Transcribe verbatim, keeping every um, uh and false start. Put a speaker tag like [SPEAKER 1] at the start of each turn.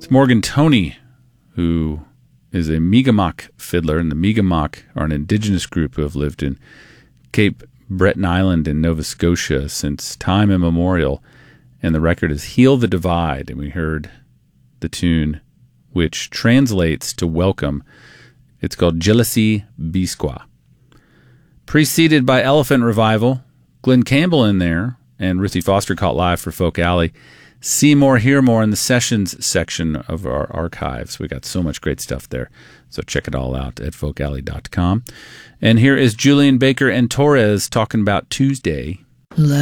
[SPEAKER 1] It's Morgan Toney, who is a Mi'kmaq fiddler, and the Mi'kmaq are an indigenous group who have lived in Cape Breton Island in Nova Scotia since time immemorial, and the record is Heal the Divide, and we heard the tune, which translates to welcome. It's called Jealousy Bisqua. Preceded by Elephant Revival, Glenn Campbell in there, and Ruthie Foster caught live for Folk Alley. See more, hear more in the sessions section of our archives. We got so much great stuff there. So check it all out at folk alley dot com. And here is Julian Baker and Torres talking about Tuesday.
[SPEAKER 2] Let